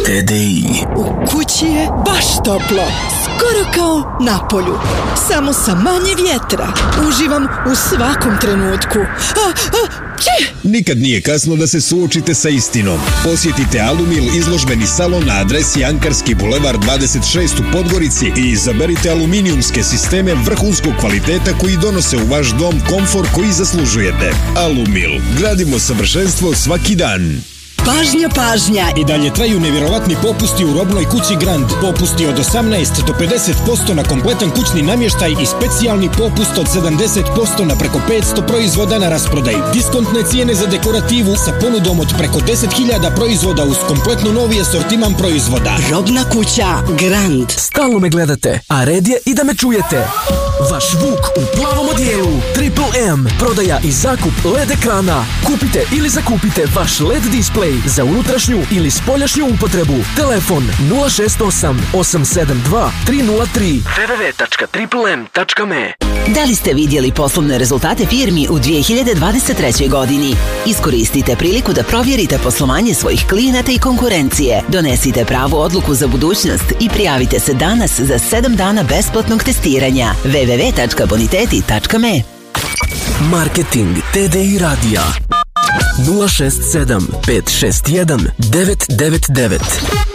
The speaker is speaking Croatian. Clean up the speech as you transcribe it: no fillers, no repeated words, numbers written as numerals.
TDI. U kući je baš toplo, skoro kao na polju. Samo sa manje vjetra. Uživam u svakom trenutku. Nikad nije kasno da se suočite sa istinom. Posjetite Alumil izložbeni salon na adresi Ankarski bulevar 26 u Podgorici i izaberite aluminijumske sisteme vrhunskog kvaliteta koji donose u vaš dom komfor koji zaslužujete. Alumil. Gradimo savršenstvo svaki dan. Pažnja, pažnja! I dalje traju nevjerovatni popusti u robnoj kući Grand. Popusti od 18 do 50% na kompletan kućni namještaj i specijalni popust od 70% na preko 500 proizvoda na rasprodaj. Diskontne cijene za dekorativu sa ponudom od preko 10.000 proizvoda uz kompletno novi asortiman proizvoda. Robna kuća Grand. Stalno me gledate, a red je i da me čujete. Vaš Vuk u plavom odijelu. Triple M. Prodaja i zakup LED ekrana. Kupite ili zakupite vaš LED display za unutrašnju ili spoljašnju upotrebu. Telefon 068 872 303 www.triplem.me. Da li ste vidjeli poslovne rezultate firmi u 2023. godini? Iskoristite priliku da provjerite poslovanje svojih klijenata i konkurencije. Donesite pravu odluku za budućnost i prijavite se danas za 7 dana besplatnog testiranja. www.boniteti.me. Marketing TDI radija 067 561 999.